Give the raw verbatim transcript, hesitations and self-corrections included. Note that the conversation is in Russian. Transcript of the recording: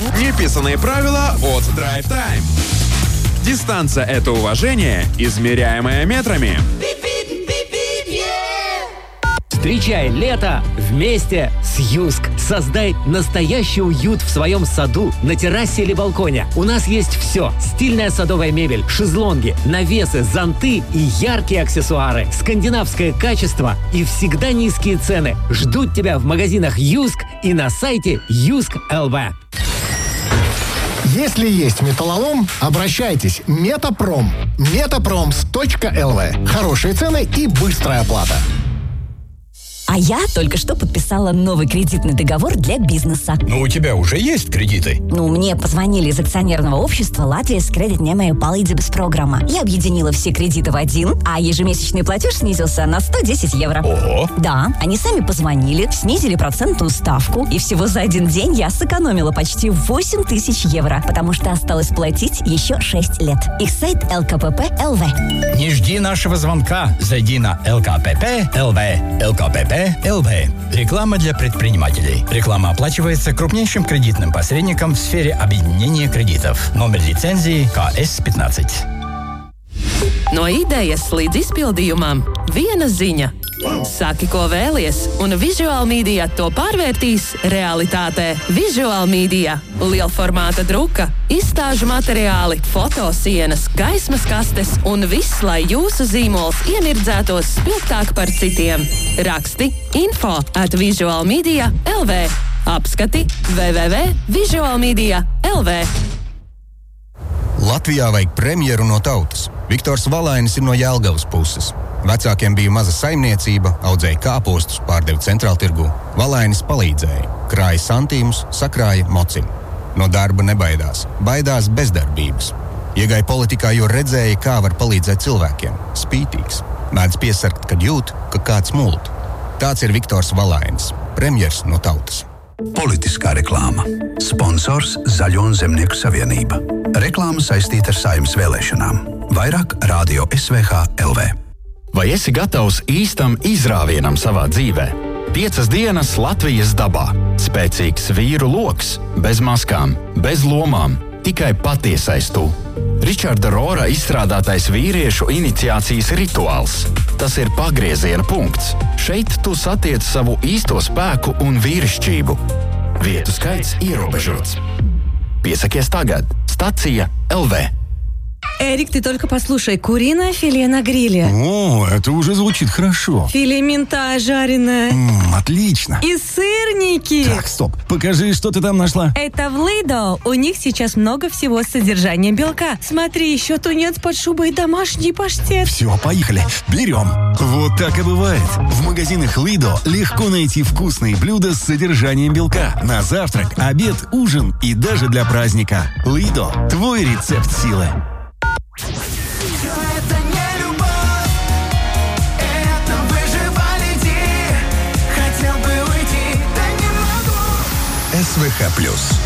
Неписанные правила от Drive Time. Дистанция — это уважение, измеряемое метрами. Встречай лето вместе с Юск. Создай настоящий уют в своем саду, на террасе или балконе. У нас есть все. Стильная садовая мебель, шезлонги, навесы, зонты и яркие аксессуары. Скандинавское качество и всегда низкие цены. Ждут тебя в магазинах Юск и на сайте юск точка эл ви. Если есть металлолом, обращайтесь. Метапром. метапромс точка эл ви. Хорошие цены и быстрая оплата. А я только что подписала новый кредитный договор для бизнеса. Но у тебя уже есть кредиты? Ну, мне позвонили из акционерного общества «Латвijas кредитņēmēju palīdzības программа». Я объединила все кредиты в один, а ежемесячный платеж снизился на сто десять евро. Ого! Да, они сами позвонили, снизили процентную ставку, и всего за один день я сэкономила почти восемь тысяч евро, потому что осталось платить еще шесть лет. Их сайт эл ка пэ пэ точка эл ви. Не жди нашего звонка. Зайди на эл ка пэ пэ точка эл ви. эл ка пэ пэ точка эл ви. Реклама для предпринимателей. Реклама оплачивается крупнейшим кредитным посредником в сфере объединения кредитов. Номер лицензии ка эс пятнадцать. No idejas līdz izpildījumam viena ziņa. Saki, ko vēlies, un Visual Media to pārvērtīs realitātē. Visual Media – lielformāta druka, izstāžu materiāli, fotosienas, gaismas kastes un viss, lai jūsu zīmols iemirdzētos spilgtāk par citiem. Raksti info at visualmedia точка эл ви. Apskati w w w punkt visualmedia punkt эл ви. Latvijā vajag premjeru no tautas. Viktors Valainis ir no Jelgavas puses. Vecākiem bija maza saimniecība, audzēja kāpostus, pārdeva centrāltirgū. Valainis palīdzēja, krāja santīmus, sakrāja mocim. No darba nebaidās, baidās bezdarbības. Iegāja politikā, jo redzēja, kā var palīdzēt cilvēkiem. Spītīgs. Mēdz piesargt, kad jūt, ka kāds mult. Tāds ir Viktors Valainis, premjers no tautas. Politiskā reklāma. Sponsors Zaļo un Zemnieku savienība. Reklāma saistīta ar Saeimas vēlēšanām. Vairāk Radio es ve ha punkt el vi. Vai esi gatavs īstam izrāvienam savā dzīvē? Piecas dienas Latvijas dabā. Spēcīgs vīru loks, bez maskām, bez lomām, tikai patiesais tu. Ričarda Rora izstrādātais vīriešu iniciācijas rituāls. Tas ir pagrieziena punkts. Šeit tu satiec savu īsto spēku un vīrišķību. Vietu skaits ierobežots. Piesakies tagad. Stacija эл ви. Эрик, ты только послушай. Куриное филе на гриле. О, это уже звучит хорошо. Филе минта жареное. М-м, отлично. И сырники. Так, стоп. Покажи, что ты там нашла. Это в Лидо. У них сейчас много всего с содержанием белка. Смотри, еще тунец под шубой и домашний паштет. Все, поехали. Берем. Вот так и бывает. В магазинах Лидо легко найти вкусные блюда с содержанием белка. На завтрак, обед, ужин и даже для праздника. Лидо. Твой рецепт силы. эс вэ ха плюс.